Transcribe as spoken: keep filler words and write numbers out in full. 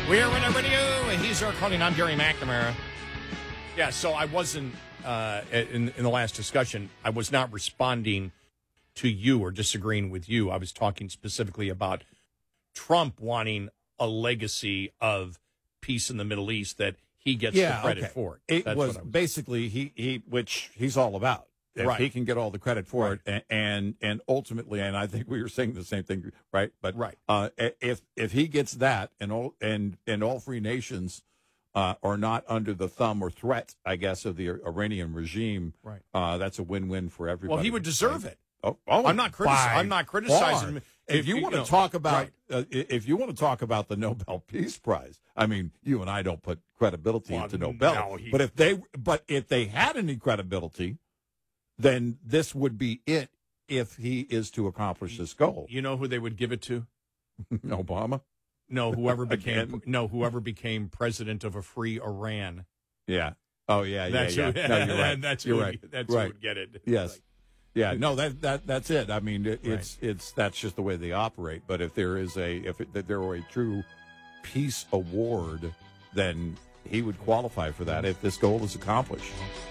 We're in a radio. He's our calling. I'm Gary McNamara. Yeah, so I wasn't, uh, in, in the last discussion, I was not responding to you or disagreeing with you. I was talking specifically about Trump wanting a legacy of peace in the Middle East that he gets yeah, the credit okay. for. It That's was, what I was basically, he, he, which he's all about. If right. he can get all the credit for right. it, and, and and ultimately, and I think we were saying the same thing, right? But right. Uh, if if he gets that, and all and and all free nations uh, are not under the thumb or threat, I guess, of the Iranian regime, right? Uh, that's a win-win for everybody. Well, he would deserve right? it. Oh, oh, I'm not critici- I'm not criticizing him. If, if you, you want to talk about, right. uh, if you want to talk about the Nobel Peace Prize, I mean, you and I don't put credibility well, into Nobel, no, he, but if they, but if they had any credibility, then this would be it. If he is to accomplish this goal, you know who they would give it to? Obama. No, whoever became no, whoever became president of a free Iran. Yeah. Oh yeah. That's yeah. Who, yeah. No, you're right. That's you're who, right. That's right. who would get it. Yes. Like, yeah. No. That that that's it. I mean, it, right. it's it's that's just the way they operate. But if there is a if it, there were a true peace award, then he would qualify for that if this goal is accomplished.